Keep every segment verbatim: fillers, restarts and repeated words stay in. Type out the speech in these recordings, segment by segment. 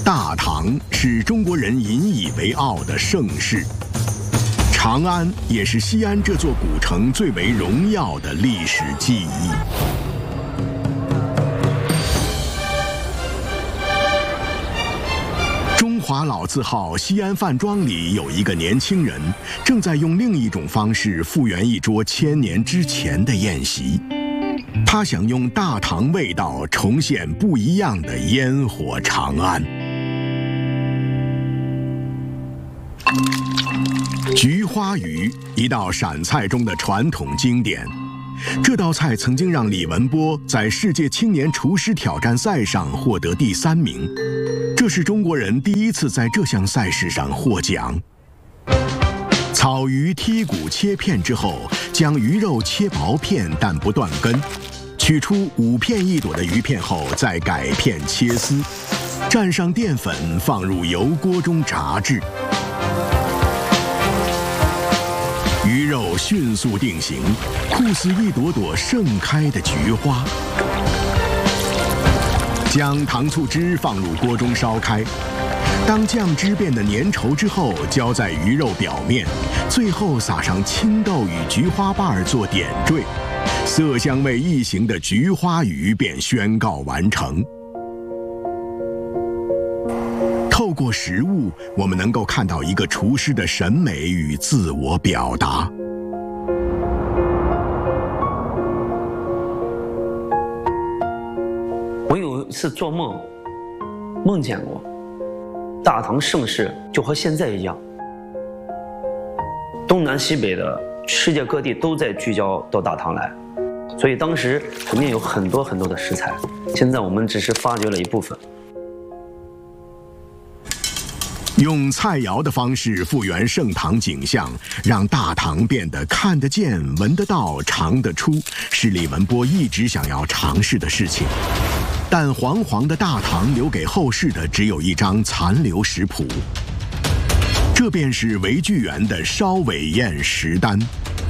大唐是中国人引以为傲的盛世，长安也是西安这座古城最为荣耀的历史记忆。中华老字号西安饭庄里有一个年轻人，正在用另一种方式复原一桌千年之前的宴席。他想用大唐味道重现不一样的烟火长安。菊花鱼，一道陕菜中的传统经典。这道菜曾经让李文波在世界青年厨师挑战赛上获得第三名，这是中国人第一次在这项赛事上获奖。草鱼剔骨切片之后，将鱼肉切薄片但不断根，取出五片一朵的鱼片后，再改片切丝，蘸上淀粉，放入油锅中炸制。鱼肉迅速定型，酷似一朵朵盛开的菊花。将糖醋汁放入锅中烧开，当酱汁变得粘稠之后，浇在鱼肉表面，最后撒上青豆与菊花瓣做点缀，色香味异形的菊花鱼便宣告完成。透过食物，我们能够看到一个厨师的审美与自我表达。 我有一次做梦，梦见过大唐盛世就和现在一样，东南西北的世界各地都在聚焦到大唐来，所以当时肯定有很多很多的食材，现在我们只是发掘了一部分。 用菜肴的方式复原盛唐景象，让大唐变得看得见、闻得到、尝得出，是李文波一直想要尝试的事情。但煌煌的大唐留给后世的只有一张残留食谱，这便是韦巨源的烧尾宴食单。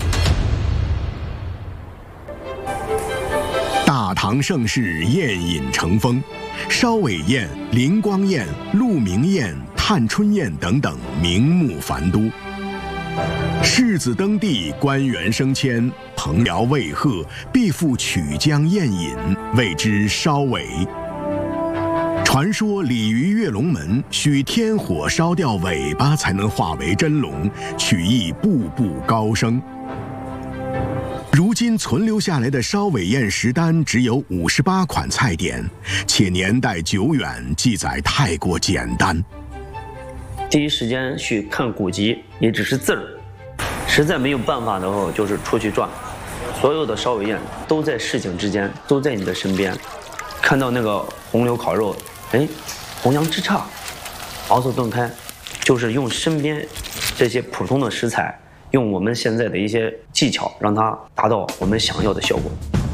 大唐盛世宴饮成风，烧尾宴、灵光宴、鹿鸣宴、探春宴等等名目繁多。世子登第，官员升迁，朋僚卫贺，必赴曲江宴饮，谓之烧尾。传说鲤鱼跃龙门，需天火烧掉尾巴才能化为真龙，取意步步高升。如今存留下来的烧尾宴食单只有五十八款菜点，且年代久远，记载太过简单。 第一时间去看古籍，也只是字儿，实在没有办法的时候，就是出去转。所有的烧尾宴都在市井之间，都在你的身边。看到那个红柳烤肉，哎，红娘之叉，熬煮炖开，就是用身边这些普通的食材，用我们现在的一些技巧，让它达到我们想要的效果。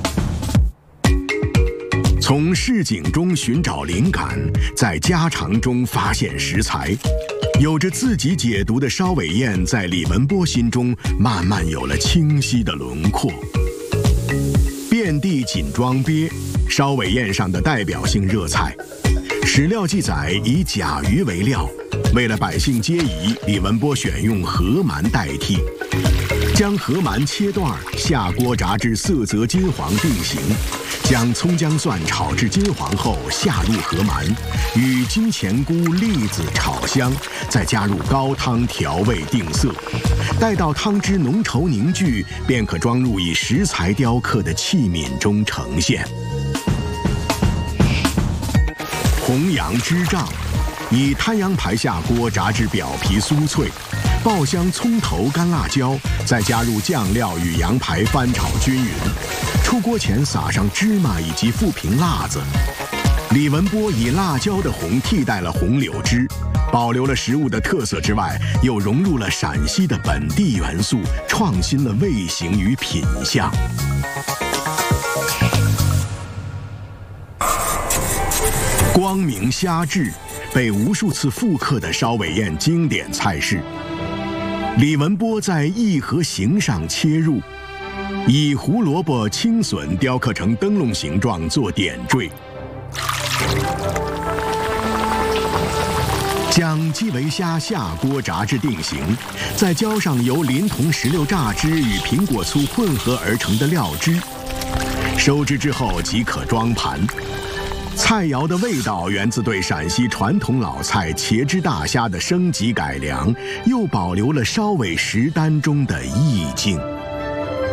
从市井中寻找灵感，在家常中发现食材，有着自己解读的烧尾宴，在李文波心中慢慢有了清晰的轮廓。遍地锦装鳖，烧尾宴上的代表性热菜。史料记载以甲鱼为料，为了百姓皆宜，李文波选用河鳗代替，将河鳗切段，下锅炸至色泽金黄定型，将葱姜蒜炒至金黄后，下入河鳗，与金钱菇、栗子炒香，再加入高汤调味定色。待到汤汁浓稠凝聚，便可装入以食材雕刻的器皿中呈现。红羊之杖，以摊羊排下锅炸至表皮酥脆，爆香葱头、干辣椒，再加入酱料与羊排翻炒均匀。出锅前撒上芝麻以及复平辣子。李文波以辣椒的红替代了红柳枝，保留了食物的特色之外，又融入了陕西的本地元素，创新了味型与品相。光明虾制，被无数次复刻的烧尾宴经典菜式。李文波在意和形上切入，以胡萝卜、青笋雕刻成灯笼形状做点缀。 将基围虾下锅炸至定型，再浇上由临潼石榴榨汁与苹果醋混合而成的料汁，收汁之后即可装盘。菜肴的味道源自对陕西传统老菜茄汁大虾的升级改良，又保留了烧尾食单中的意境。